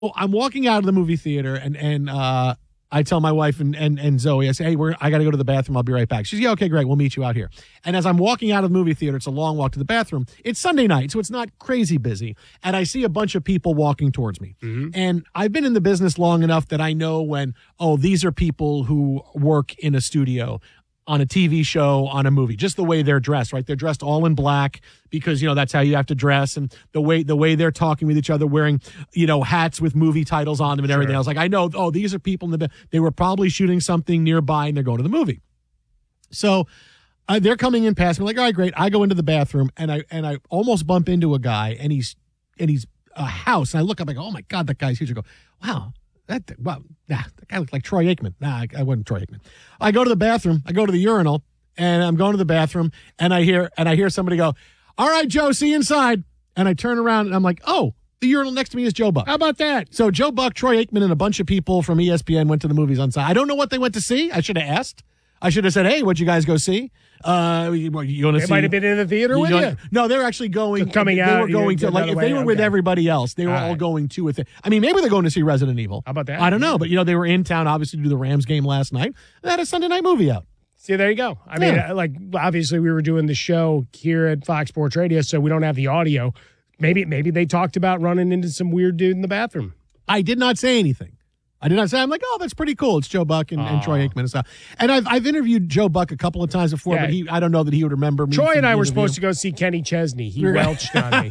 Well, I'm walking out of the movie theater, and I tell my wife and Zoe, I say, hey, I got to go to the bathroom. I'll be right back. She's, yeah, okay, great. We'll meet you out here. And as I'm walking out of the movie theater, it's a long walk to the bathroom. It's Sunday night, so it's not crazy busy. And I see a bunch of people walking towards me. Mm-hmm. And I've been in the business long enough that I know when, these are people who work in a studio, on a TV show, on a movie, just the way they're dressed, right? They're dressed all in black because, that's how you have to dress. And the way they're talking with each other, wearing, hats with movie titles on them and everything else. Like, I know, these are people they were probably shooting something nearby and they're going to the movie. So they're coming in past me, like, all right, great. I go into the bathroom and I almost bump into a guy and he's a house. And I look up, I go, oh my God, that guy's huge. I go, wow. That guy looked like Troy Aikman. Nah, I wasn't Troy Aikman. I go to the bathroom. I go to the urinal, and I'm going to the bathroom, and I hear somebody go, all right, Joe, see you inside. And I turn around, and I'm like, oh, the urinal next to me is Joe Buck. How about that? So Joe Buck, Troy Aikman, and a bunch of people from ESPN went to the movies on Sunday. I don't know what they went to see. I should have asked. I should have said, hey, what'd you guys go see? You want to see? They might have been in the theater with you. No, they're actually going. So coming out. They were going to, like, if they were with everybody else, they were all right. going to with it. I mean, maybe they're going to see Resident Evil. How about that? I don't know. But, they were in town, obviously, to do the Rams game last night. They had a Sunday night movie out. See, there you go. I mean, obviously, we were doing the show here at Fox Sports Radio, so we don't have the audio. Maybe they talked about running into some weird dude in the bathroom. I did not say anything. I'm like, oh, that's pretty cool. It's Joe Buck and Troy Aikman and stuff. And I've interviewed Joe Buck a couple of times before, but I don't know that he would remember me. Troy and I were supposed to go see Kenny Chesney. He welched on me.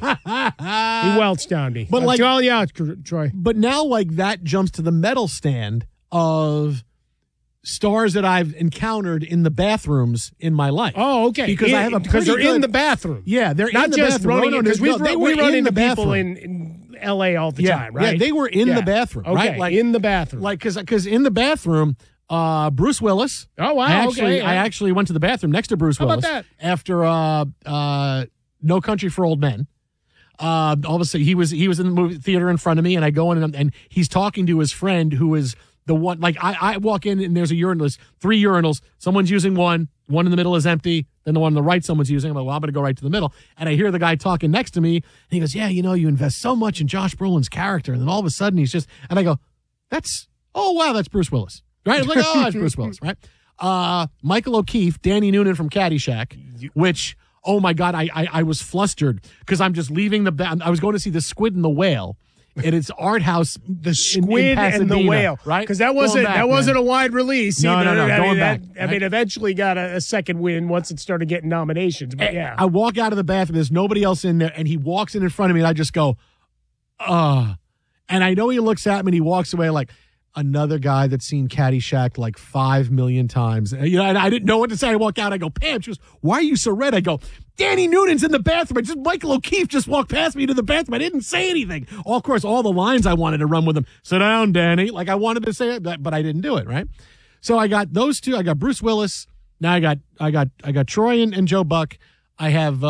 But Troy. But now, like, that jumps to the medal stand of stars that I've encountered in the bathrooms in my life. Oh, okay. Because they're in the bathroom. Yeah, they're not in the just bathroom. running because we run into people in in L.A. all the time, right? Yeah, they were in the bathroom, right? Okay, like, in the bathroom. Like, because in the bathroom, Bruce Willis. Oh, wow. I actually went to the bathroom next to Bruce Willis. How about that? After No Country for Old Men. All of a sudden, he was in the movie theater in front of me, and I go in, and he's talking to his friend who is the one. Like, I walk in, and there's a urinal. There's 3 urinals. Someone's using one in the middle is empty. Then the one on the right someone's using. I'm like, well, I'm going to go right to the middle. And I hear the guy talking next to me. And he goes, yeah, you invest so much in Josh Brolin's character. And then all of a sudden he's just, and I go, that's Bruce Willis. Right? I'm like, oh, that's Bruce Willis, right? Michael O'Keefe, Danny Noonan from Caddyshack, which, oh my God, I was flustered because I'm just leaving I was going to see The Squid and the Whale. And it's Art House, The Squid and the Whale, right? Because that wasn't a wide release. No, going back. I mean, eventually got a second win once it started getting nominations. But yeah, I walk out of the bathroom. There's nobody else in there, and he walks in front of me, and I just go, and I know he looks at me, and he walks away like another guy that's seen Caddyshack like 5 million times. And I didn't know what to say. I walk out. I go, Pam. She goes, why are you so red? I go, Danny Noonan's in the bathroom. Michael O'Keefe just walked past me to the bathroom. I didn't say anything. Of course, all the lines I wanted to run with him. Sit down, Danny. Like, I wanted to say it, but I didn't do it, right? So I got those two. I got Bruce Willis. Now I got Troy and Joe Buck. I have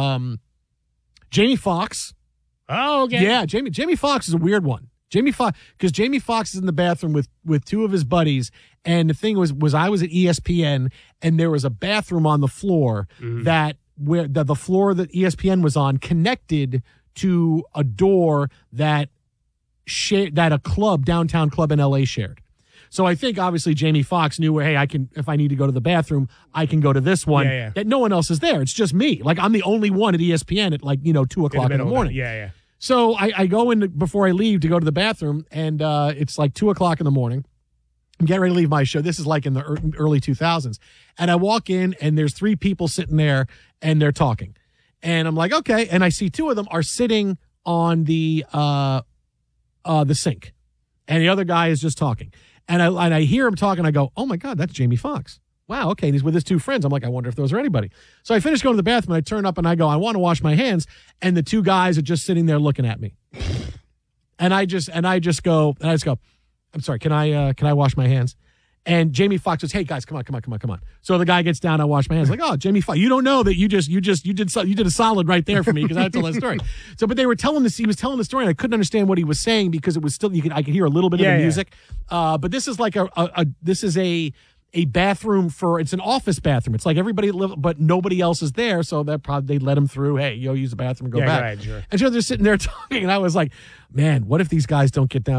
Jamie Foxx. Oh, okay. Yeah, Jamie Foxx is a weird one. Jamie Foxx is in the bathroom with 2 of his buddies, and the thing was I was at ESPN, and there was a bathroom on the floor that where the floor that ESPN was on connected to a door that a downtown club in LA shared. So I think obviously Jamie Foxx knew where, hey, I can, if I need to go to the bathroom, I can go to this one. Yeah. That no one else is there. It's just me. Like, I'm the only one at ESPN at 2:00 in the morning. Yeah. So I go in before I leave to go to the bathroom, and it's like 2:00 in the morning. I'm getting ready to leave my show. This is like in the early 2000s. And I walk in, and there's 3 people sitting there, and they're talking. And I'm like, okay. And I see 2 of them are sitting on the sink, and the other guy is just talking. And I hear him talking. I go, oh my God, that's Jamie Foxx. Wow, okay. And he's with his 2 friends. I'm like, I wonder if those are anybody. So I finish going to the bathroom, and I turn up, and I go, I want to wash my hands. And the 2 guys are just sitting there looking at me. And I just go, I'm sorry, can I wash my hands? And Jamie Foxx goes, hey guys, come on. So the guy gets down, I wash my hands. Like, oh, Jamie Foxx, you don't know that you did a solid right there for me, because I told that story. So, but they were telling this, he was telling the story, and I couldn't understand what he was saying because it was still, I could hear a little bit of the music. But this is like a bathroom it's an office bathroom. It's like everybody but nobody else is there. So that probably they let him through. Hey, use the bathroom and go back. Go ahead, sure. And so they're sitting there talking. And I was like, man, what if these guys don't get down